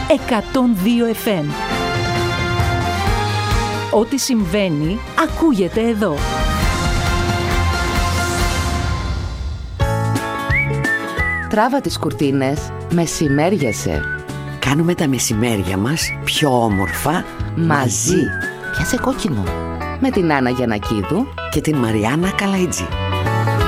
102 FM. Ό,τι συμβαίνει, ακούγεται εδώ. Τράβα τις κουρτίνες, μεσημέριασε. Κάνουμε τα μεσημέρια μας πιο όμορφα Μαζί. Πιάσε κόκκινο. Με την Άννα Γιαννακίδου και την Μαριάννα Καλαϊτζή.